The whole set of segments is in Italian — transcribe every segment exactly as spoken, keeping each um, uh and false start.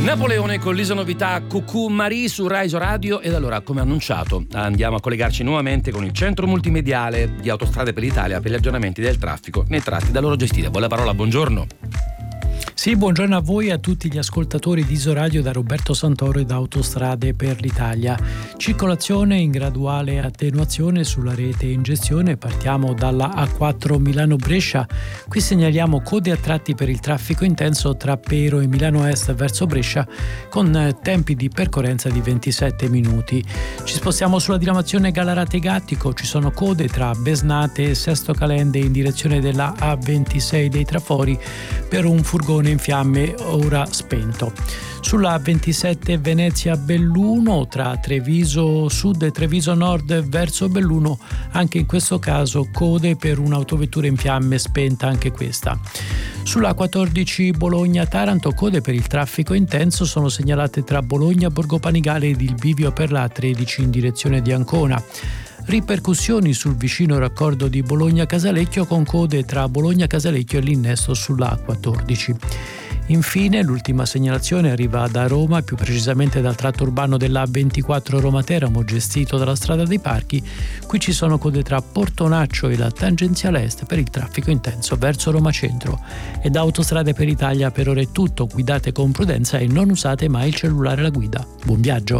Napoleone con l'Isa Novità Cucù Marie su Rai Radio. Ed allora, come annunciato, andiamo a collegarci nuovamente con il centro multimediale di Autostrade per l'Italia per gli aggiornamenti del traffico nei tratti da loro gestiti. Buona parola, buongiorno. Sì, buongiorno a voi e a tutti gli ascoltatori di Isoradio da Roberto Santoro e da Autostrade per l'Italia. Circolazione in graduale attenuazione sulla rete in gestione. Partiamo dalla A quattro Milano-Brescia. Qui segnaliamo code a tratti per il traffico intenso tra Pero e Milano Est verso Brescia con tempi di percorrenza di ventisette minuti. Ci spostiamo sulla diramazione Gallarate-Gattico. Ci sono code tra Besnate e Sesto Calende in direzione della A ventisei dei Trafori per un furgone in fiamme ora spento. Sulla A ventisette Venezia-Belluno tra Treviso Sud e Treviso Nord verso Belluno, anche in questo caso code per un'autovettura in fiamme spenta anche questa. Sulla A quattordici Bologna-Taranto code per il traffico intenso sono segnalate tra Bologna, Borgo Panigale ed il bivio per la A tredici in direzione di Ancona. Ripercussioni sul vicino raccordo di Bologna-Casalecchio con code tra Bologna-Casalecchio e l'innesto sulla A quattordici. Infine l'ultima segnalazione arriva da Roma, più precisamente dal tratto urbano della A ventiquattro Roma-Teramo gestito dalla strada dei Parchi. Qui ci sono code tra Portonaccio e la tangenziale est per il traffico intenso verso Roma Centro. E da Autostrade per l'Italia per ora è tutto, guidate con prudenza e non usate mai il cellulare alla guida. Buon viaggio!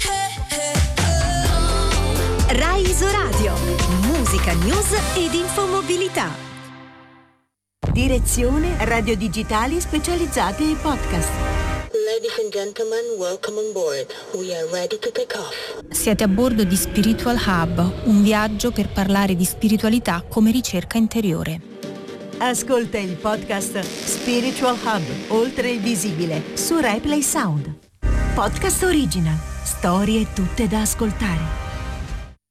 Rai Isoradio, musica, news ed infomobilità. Direzione radio digitali specializzate e podcast. Ladies and gentlemen, welcome on board. We are ready to take off. Siete a bordo di Spiritual Hub, un viaggio per parlare di spiritualità come ricerca interiore. Ascolta il podcast Spiritual Hub, oltre il visibile, su Rai Play Sound. Podcast original, storie tutte da ascoltare.